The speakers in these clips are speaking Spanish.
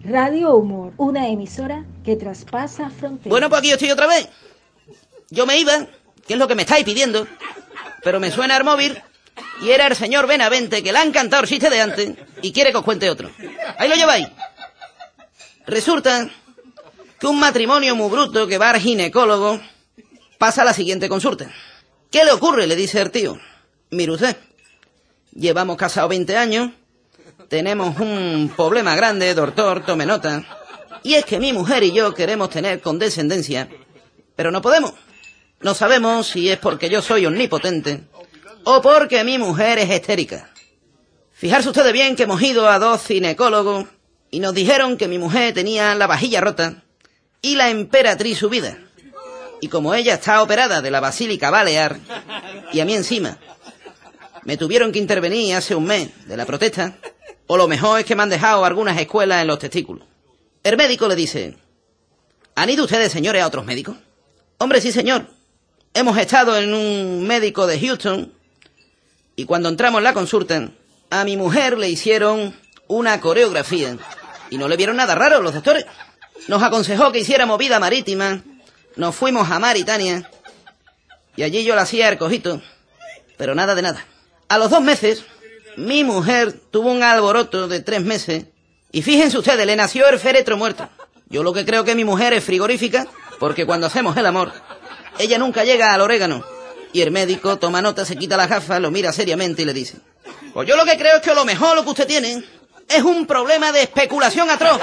Radio Humor, una emisora que traspasa fronteras. Bueno, pues aquí estoy otra vez. Yo me iba, que es lo que me estáis pidiendo, pero me suena el móvil y era el señor Benavente, que le ha encantado el chiste de antes y quiere que os cuente otro. Ahí lo lleváis. Resulta que un matrimonio muy bruto que va al ginecólogo pasa a la siguiente consulta. ¿Qué le ocurre?, le dice el tío. Mire usted, llevamos casados 20 años, tenemos un problema grande, doctor, tome nota. Y es que mi mujer y yo queremos tener condescendencia, pero no podemos. No sabemos si es porque yo soy omnipotente o porque mi mujer es histérica. Fijarse ustedes bien que hemos ido a 2 ginecólogos y nos dijeron que mi mujer tenía la vajilla rota y la emperatriz subida. Y como ella está operada de la Basílica Balear y a mí encima me tuvieron que intervenir hace un mes de la protesta, o lo mejor es que me han dejado algunas escuelas en los testículos. El médico le dice: ¿han ido ustedes, señores, a otros médicos? Hombre, sí, señor. Hemos estado en un médico de Houston y cuando entramos en la consulta, a mi mujer le hicieron una coreografía y no le vieron nada raro los doctores. Nos aconsejó que hiciéramos vida marítima, nos fuimos a Mauritania y allí yo le hacía el cojito, pero nada de nada. A los 2 meses, mi mujer tuvo un alboroto de 3 meses y fíjense ustedes, le nació el féretro muerto. Yo lo que creo que mi mujer es frigorífica, porque cuando hacemos el amor, ella nunca llega al orégano. Y el médico toma nota, se quita las gafas, lo mira seriamente y le dice: pues yo lo que creo es que a lo mejor lo que usted tiene es un problema de especulación atroz.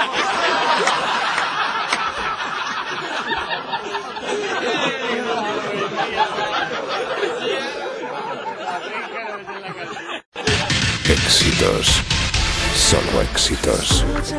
Éxitos, solo éxitos.